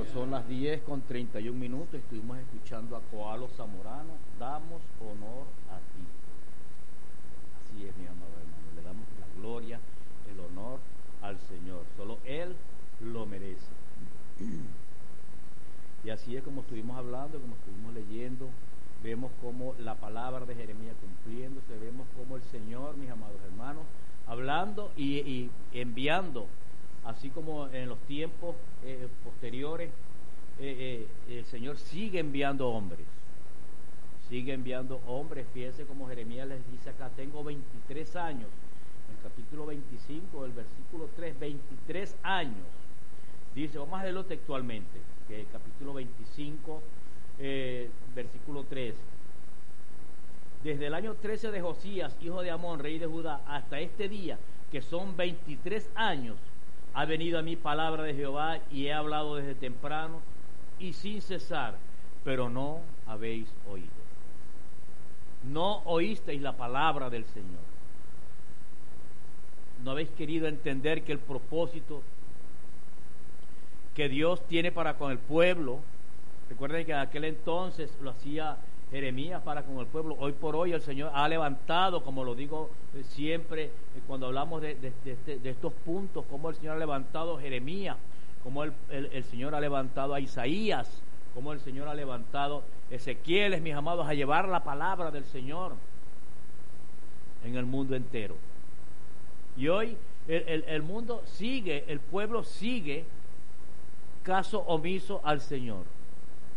Son las 10:31. Estuvimos escuchando a Koalo Zamorano. Damos honor a ti. Así es, mi amado hermano. Le damos la gloria, el honor al Señor. Solo Él lo merece. Y así es como estuvimos hablando, como estuvimos leyendo. Vemos como la palabra de Jeremías cumpliéndose. Vemos como el Señor, mis amados hermanos, hablando y enviando. Así como en los tiempos posteriores, el Señor sigue enviando hombres. Sigue enviando hombres. Fíjense como Jeremías les dice acá, tengo 23 años. En el capítulo 25, el versículo 3, 23 años. Dice, vamos a leerlo textualmente, que el capítulo 25, versículo 3. Desde el año 13 de Josías, hijo de Amón, rey de Judá, hasta este día, que son 23 años, ha venido a mí palabra de Jehová y he hablado desde temprano y sin cesar, pero no habéis oído. No oísteis la palabra del Señor. No habéis querido entender que el propósito que Dios tiene para con el pueblo, recuerden que en aquel entonces lo hacía Jeremías para con el pueblo. Hoy por hoy el Señor ha levantado, como lo digo siempre cuando hablamos de estos puntos, como el Señor ha levantado a Jeremías, como el Señor ha levantado a Isaías, como el Señor ha levantado a Ezequiel, mis amados, a llevar la palabra del Señor en el mundo entero. Y hoy el mundo sigue, el pueblo sigue caso omiso al Señor.